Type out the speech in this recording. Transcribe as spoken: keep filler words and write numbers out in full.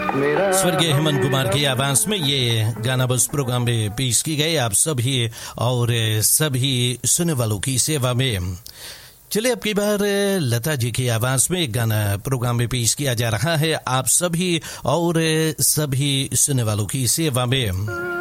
स्वर्गीय हेमंत कुमार की आवाज में ये गाना बस प्रोग्राम में पेश की गई आप सभी और सभी सुनने वालों की सेवा में। चलिए अब की बार लता जी की आवाज में एक गाना प्रोग्राम में पेश किया जा रहा है आप सभी और सभी सुनने वालों की सेवा में।